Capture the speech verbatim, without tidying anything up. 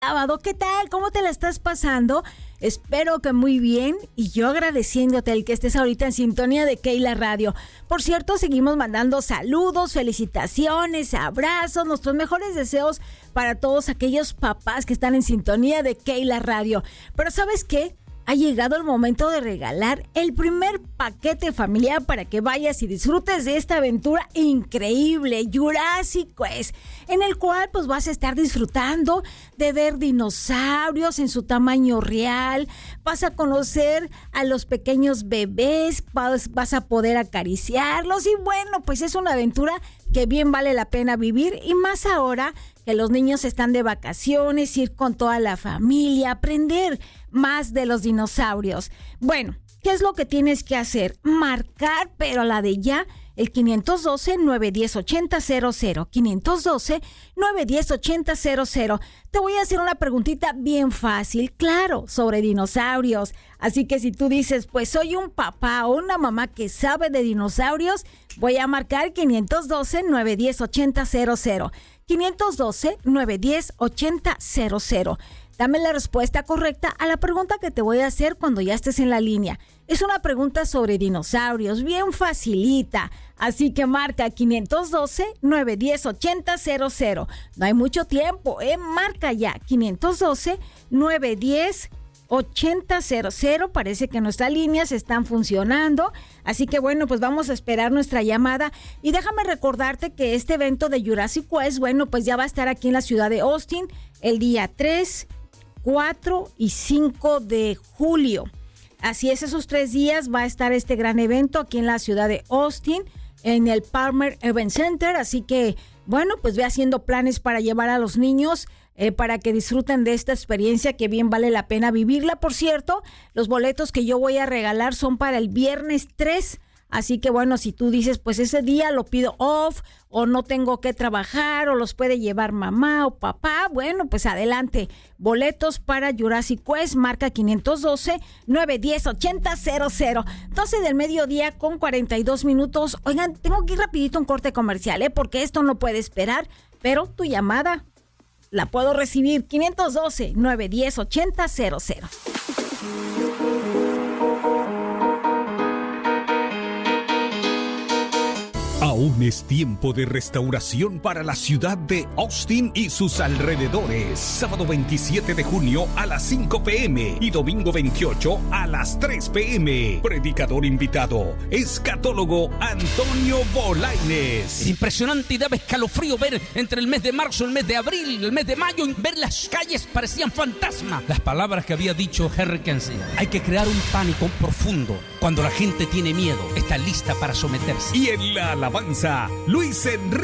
sábado. ¿Qué tal? ¿Cómo te la estás pasando? Espero que muy bien, y yo agradeciéndote el que estés ahorita en sintonía de Keila Radio. Por cierto, seguimos mandando saludos, felicitaciones, abrazos, nuestros mejores deseos para todos aquellos papás que están en sintonía de Keila Radio. Pero ¿sabes qué? Ha llegado el momento de regalar el primer paquete familiar para que vayas y disfrutes de esta aventura increíble, Jurassic Quest, en el cual pues vas a estar disfrutando de ver dinosaurios en su tamaño real, vas a conocer a los pequeños bebés, vas, vas a poder acariciarlos y bueno, pues es una aventura que bien vale la pena vivir, y más ahora que los niños están de vacaciones, ir con toda la familia, aprender más de los dinosaurios. Bueno, ¿qué es lo que tienes que hacer? Marcar, pero a la de ya, el quinientos doce, nueve uno cero, ocho cero cero cero, quinientos doce, nueve uno cero, ocho cero cero cero. Te voy a hacer una preguntita bien fácil, claro, sobre dinosaurios. Así que si tú dices, pues soy un papá o una mamá que sabe de dinosaurios, voy a marcar quinientos doce, nueve uno cero, ocho cero cero cero. quinientos doce, nueve uno cero, ocho cero cero cero. Dame la respuesta correcta a la pregunta que te voy a hacer cuando ya estés en la línea. Es una pregunta sobre dinosaurios, bien facilita. Así que marca quinientos doce, nueve uno cero, ocho cero cero cero. No hay mucho tiempo, ¿eh? Marca ya quinientos doce, nueve uno cero, ocho cero cero cero. Parece que nuestras líneas están funcionando. Así que bueno, pues vamos a esperar nuestra llamada. Y déjame recordarte que este evento de Jurassic Quest, bueno, pues ya va a estar aquí en la ciudad de Austin el día tres, cuatro y cinco de julio. Así es, esos tres días va a estar este gran evento aquí en la ciudad de Austin, en el Palmer Event Center. Así que, bueno, pues ve haciendo planes para llevar a los niños eh, para que disfruten de esta experiencia que bien vale la pena vivirla. Por cierto, los boletos que yo voy a regalar son para el viernes tres. Así que bueno, si tú dices, pues ese día lo pido off, o no tengo que trabajar, o los puede llevar mamá o papá, bueno, pues adelante. Boletos para Jurassic Quest, marca quinientos doce, nueve uno cero, ocho cero cero cero. doce del mediodía con cuarenta y dos minutos. Oigan, tengo que ir rapidito a un corte comercial, ¿eh? Porque esto no puede esperar, pero tu llamada la puedo recibir. quinientos doce, nueve uno cero, ocho cero cero cero. Aún es tiempo de restauración para la ciudad de Austin y sus alrededores. Sábado veintisiete de junio a las cinco p.m. y domingo veintiocho a las tres p.m. Predicador invitado, escatólogo Antonio Bolaines. Es impresionante y daba escalofrío ver entre el mes de marzo, el mes de abril, el mes de mayo, ver las calles parecían fantasmas. Las palabras que había dicho Henry Kissinger. Hay que crear un pánico profundo. Cuando la gente tiene miedo, está lista para someterse. Y en la alabanza, Luis Enrique